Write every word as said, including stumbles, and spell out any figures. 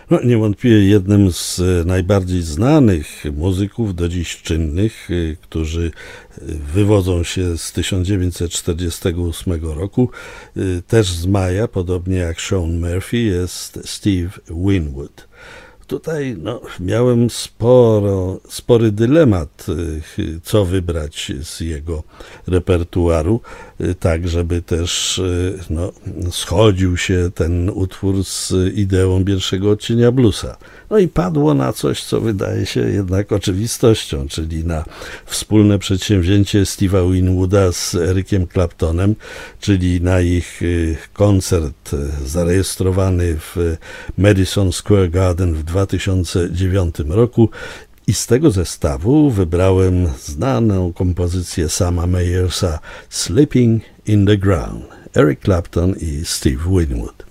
No, niewątpliwie jednym z najbardziej znanych muzyków do dziś czynnych, którzy wywodzą się z tysiąc dziewięćset czterdziestego ósmego roku, też z maja, podobnie jak Sean Murphy, jest Steve Winwood. Tutaj no, miałem sporo, spory dylemat, co wybrać z jego repertuaru, tak żeby też no, schodził się ten utwór z ideą pierwszego odcienia bluesa. No i padło na coś, co wydaje się jednak oczywistością, czyli na wspólne przedsięwzięcie Steve'a Winwooda z Ericiem Claptonem, czyli na ich koncert zarejestrowany w Madison Square Garden w dwa tysiące dziewiątym roku. I z tego zestawu wybrałem znaną kompozycję Sama Mayersa Sleeping in the Ground, Eric Clapton i Steve Winwood.